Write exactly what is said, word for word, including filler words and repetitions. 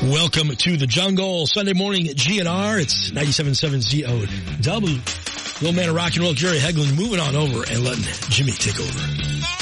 Welcome to the jungle. Sunday morning at G N R. It's ninety-seven point seven Z O W. The old man of rock and roll, Gary Hegland, moving on over and letting Jimmy take over.